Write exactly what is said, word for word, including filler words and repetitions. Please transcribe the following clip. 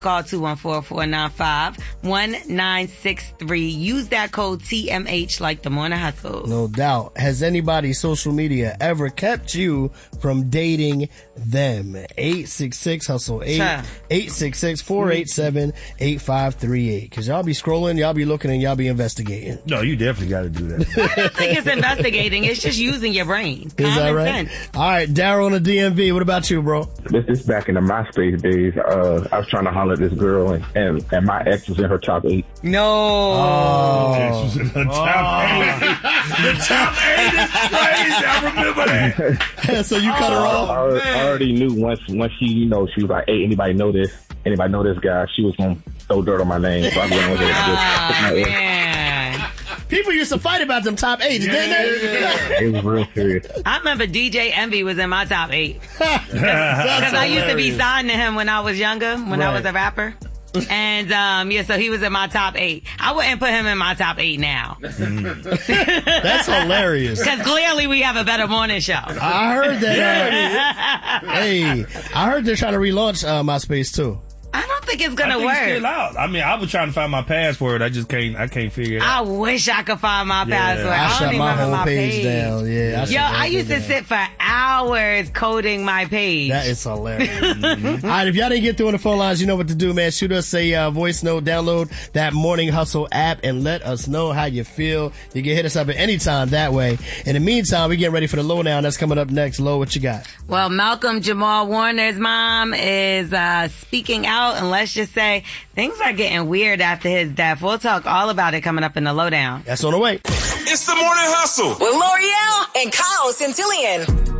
Call two one four, four nine five, one nine six three. Use that code T M H like the Morning Hustle. No doubt. Has anybody's social media ever kept you from dating them? eight six six hustle eight, eight six six, four eight seven, eight five three eight. Cause y'all be scrolling, y'all be looking, and y'all be investigating. No, you definitely got to do that. I don't think it's investigating. It's just using your brain. Is that Common right? sense. All right, Daryl on the D M V. What about you, bro? This is back in the MySpace days. Uh, I was trying to holler at this girl, and, and, and my ex was in her top eight. No. Oh. She's in the top eight. The top eight is crazy. I remember that. So you cut her off? I, I, I already knew once once she, you know, she was like, hey, anybody know this? Anybody know this guy? She was going to throw dirt on my name. So I went with it. Oh, man. People used to fight about them top eights, yeah. didn't they? It was real serious. I remember D J Envy was in my top eight. Because I used to be signed to him when I was younger, when right. I was a rapper. And, um, yeah, so he was in my top eight. I wouldn't put him in my top eight now. Mm. That's hilarious. Because clearly we have a better morning show. I heard that. Uh, hey, I heard they're trying to relaunch uh, MySpace too. I don't think it's gonna I think work. It's still out. I mean, I was trying to find my password. I just can't. I can't figure it out. I wish I could find my Yeah. password. I, I, don't shut even my remember whole my page, page down. Yeah, I shut Yo, that I thing used to down. sit for hours coding my page. That is hilarious. Mm-hmm. All right, if y'all didn't get through on the phone lines, you know what to do, man. Shoot us a uh, voice note, download that Morning Hustle app, and let us know how you feel. You can hit us up at any time that way. In the meantime, we getting ready for the lowdown. That's coming up next. Lo, what you got? Well, Malcolm Jamal Warner's mom is uh speaking out, and let's just say things are getting weird after his death. We'll talk all about it coming up in the lowdown. That's on the way. It's the Morning Hustle with L'Oreal and Kyle Centillion.